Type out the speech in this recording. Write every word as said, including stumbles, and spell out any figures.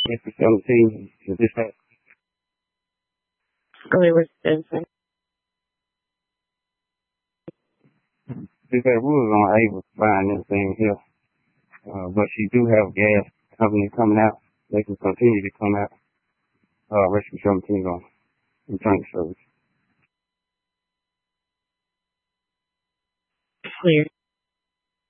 Rescue seventeen, is this that? Go ahead, what's the thing? This that we was unable to find anything here, uh, but she do have gas company coming out. They can continue to come out. Uh, Rescue seventeen on return service. Clear.